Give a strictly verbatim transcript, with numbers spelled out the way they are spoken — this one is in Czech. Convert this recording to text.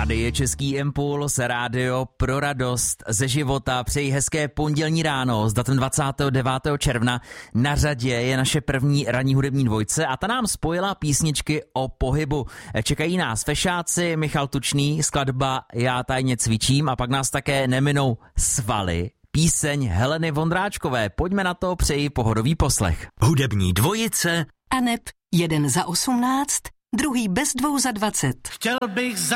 Tady je Český impuls, rádio pro radost ze života. Přeji hezké pondělní ráno s datem dvacátého devátého června. Na řadě je naše první ranní hudební dvojce a ta nám spojila písničky o pohybu. Čekají nás fešáci, Michal Tučný, skladba Já tajně cvičím a pak nás také neminou svaly. Píseň Heleny Vondráčkové. Pojďme na to, přeji pohodový poslech. Hudební dvojice a neb jeden za osmnáct, druhý bez dvou za dvacet. Chtěl bych